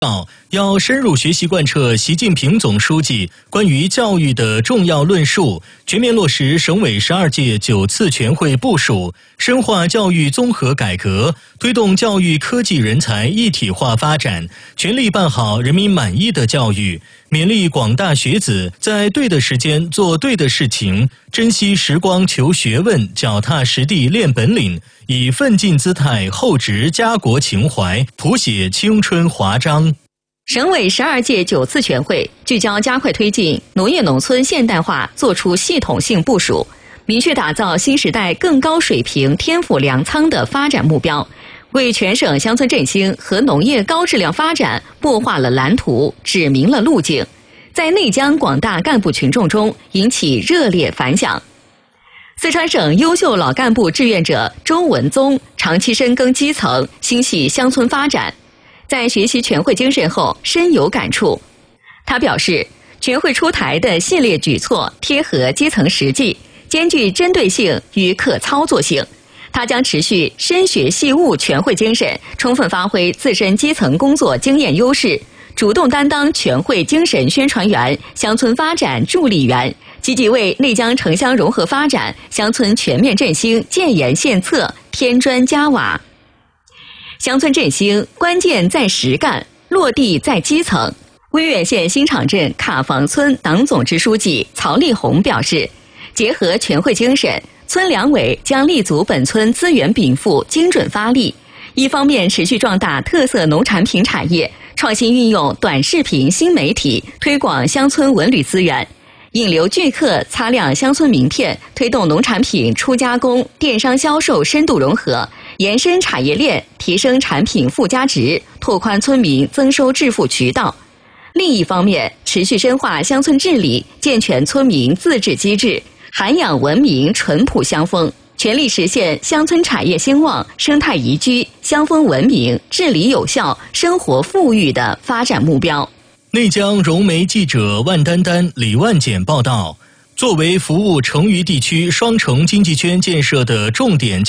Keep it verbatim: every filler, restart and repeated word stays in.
要深入学习贯彻习近平总书记关于教育的重要论述，全面落实省委十二届九次全会部署，深化教育综合改革，推动教育科技人才一体化发展，全力办好人民满意的教育。勉励广大学子在对的时间做对的事情，珍惜时光求学问，脚踏实地练本领，以奋进姿态厚植家国情怀，谱写青春华章。 省委十二届九次全会聚焦加快推进农业农村现代化，作出系统性部署，明确打造新时代更高水平天府粮仓的发展目标，为全省乡村振兴和农业高质量发展擘画了蓝图，指明了路径，在内江广大干部群众中引起热烈反响。四川省优秀老干部志愿者周文宗长期深耕基层，心系乡村发展，在学习全会精神后深有感触。他表示，全会出台的系列举措贴合基层实际，兼具针对性与可操作性。他将持续深学细悟全会精神，充分发挥自身基层工作经验优势，主动担当全会精神宣传员、乡村发展助力员，积极为内江城乡融合发展、乡村全面振兴建言献策、添砖加瓦。乡村振兴关键在实干，落地在基层。威远县新场镇卡房村党总支书记曹立红表示，结合全会精神，村两委将立足本村资源禀赋，精准发力。一方面持续壮大特色农产品产业，创新运用短视频新媒体，推广乡村文旅资源，引流聚客，擦亮乡村名片，推动农产品初加工、电商销售深度融合，延伸产业链，提升产品附加值，拓宽村民增收致富渠道。另一方面，持续深化乡村治理，健全村民自治机制，涵养文明淳朴乡风，全力实现乡村产业兴旺、生态宜居、乡风文明、治理有效、生活富裕的发展目标。 内江融媒记者万丹丹、李万简报道，作为服务成渝地区双城经济圈建设的重点